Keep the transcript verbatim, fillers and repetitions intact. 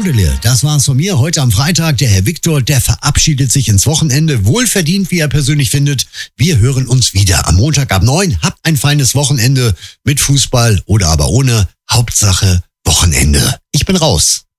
Wille, das war's von mir heute am Freitag. Der Herr Viktor, der verabschiedet sich ins Wochenende. Wohlverdient, wie er persönlich findet. Wir hören uns wieder am Montag ab neun. Habt ein feines Wochenende mit Fußball oder aber ohne. Hauptsache Wochenende. Ich bin raus.